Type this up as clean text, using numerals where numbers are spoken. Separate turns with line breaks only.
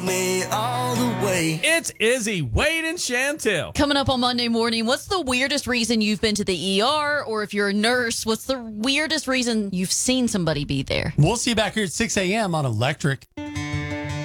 Me all the way.
It's Izzy, Wade, and Chantel.
Coming up on Monday morning, what's the weirdest reason you've been to the ER? Or if you're a nurse, what's the weirdest reason you've seen somebody be there?
We'll see you back here at 6 a.m. on Electric.